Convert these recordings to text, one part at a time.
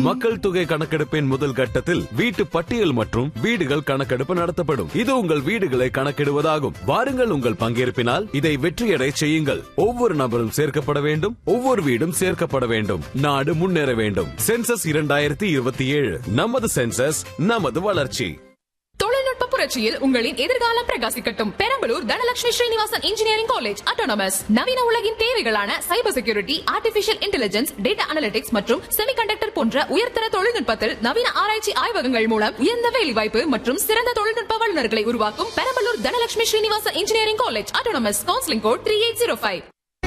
மக்கள் தொகை கணக்கெடுப்பின் முதல் கட்டத்தில் வீட்டு பட்டியல் மற்றும் வீடுகள் கணக்கெடுப்பு நடத்தப்படும். இது உங்கள் வீடுகளை கணக்கிடுவதாகும். வாருங்கள், உங்கள் பங்கேற்பினால் இதை வெற்றியடை செய்யுங்கள். ஒவ்வொரு நபரும் சேர்க்கப்பட வேண்டும், ஒவ்வொரு வீடும் சேர்க்கப்பட வேண்டும். நாடு முன்னேற வேண்டும். சென்சஸ் 2027, நமது சென்சஸ், நமது வளர்ச்சி. தொழில்நுட்ப புரட்சியில் உங்களின் எதிர்காலம் பிரகாசிக்கட்டும். Perambalur Dhanalakshmi Srinivasan engineering college autonomous நவீன உலகின் தேவைகளான cyber security, artificial intelligence, data analytics மற்றும் செமிகண்டக்டர் போன்ற உயர்தர தொழில்நுட்பத்தில் நவீன ஆராய்ச்சி ஆய்வகங்கள் மூலம் உயர்ந்த வேலைவாய்ப்பு மற்றும் சிறந்த தொழில்நுட்ப வல்லுநர்களை உருவாக்கும் Perambalur Dhanalakshmi Srinivasan engineering college autonomous. Counselling code 3805.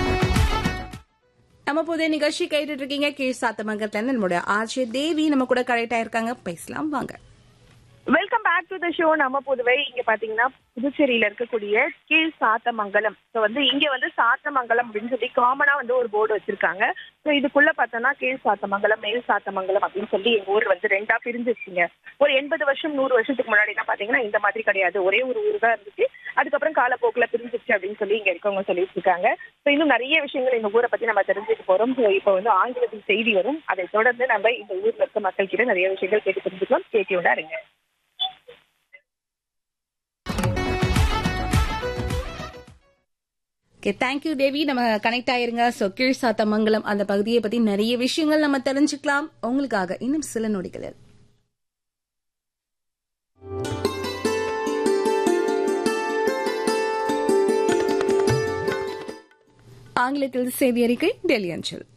நம்ம புதிய நிகழ்ச்சி கேட்டுட்டு இருக்கீங்க. கீழ் சாத்தமங்கலத்துல இருந்து நம்மளுடைய ஆர்ஜே தேவி நம்ம கூட கரெக்டா இருக்காங்க. பேசலாம் வாங்க. Welcome back to the show. நம்ம புதுவை இங்க பாத்தீங்கன்னா புதுச்சேரியில இருக்கக்கூடிய கீழ் சாத்தமங்கலம். ஸோ இங்க சாத்தமங்கலம் அப்படின்னு சொல்லி காமனா ஒரு போர்டு வச்சிருக்காங்க. ஸோ இதுக்குள்ள பார்த்தோம்னா கீழ் சாத்தமங்கலம், மேல் சாத்தமங்கலம் அப்படின்னு சொல்லி எங்க ஊர் ரெண்டா பிரிஞ்சிருச்சுங்க. ஒரு 80 வருஷம் 100 வருஷத்துக்கு முன்னாடி பாத்தீங்கன்னா இந்த மாதிரி கிடையாது. ஒரே ஒரு ஊர் தான் இருந்துச்சு. அதுக்கப்புறம் காலப்போக்குல பிரிஞ்சிருச்சு அப்படின்னு சொல்லி இங்க இருக்கவங்க சொல்லிட்டு இருக்காங்க. ஸோ இன்னும் நிறைய விஷயங்கள் இந்த ஊரை பத்தி நம்ம தெரிஞ்சுட்டு போறோம். ஸோ இப்போ ஆங்கிலத்தில் செய்தி வரும். அதை தொடர்ந்து நம்ம இந்த ஊர்ல இருக்க மக்கள் கிட்ட நிறைய விஷயங்கள் கேட்டு தெரிஞ்சுக்கலாம். கேட்டியோட இருங்க. தேங்க்யூ தேவி. நம்ம கனெக்ட் ஆயிருங்க. ஸோ கீழ் சாத்தமங்கலம் அந்த பகுதியை பத்தி நிறைய விஷயங்கள் நம்ம தெரிஞ்சுக்கலாம். உங்களுக்காக இன்னும் சில நொடிகள். ஆங்கிலத்தில் செய்தி அறிக்கை டெல்லி அஞ்சல்.